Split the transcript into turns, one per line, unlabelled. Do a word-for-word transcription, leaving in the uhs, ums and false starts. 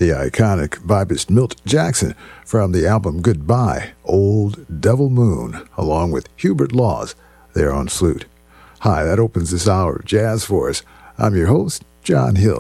the iconic vibist Milt Jackson from the album Goodbye, Old Devil Moon, along with Hubert Laws there on flute. Hi, that opens this hour of jazz for us. I'm your host, John Hill.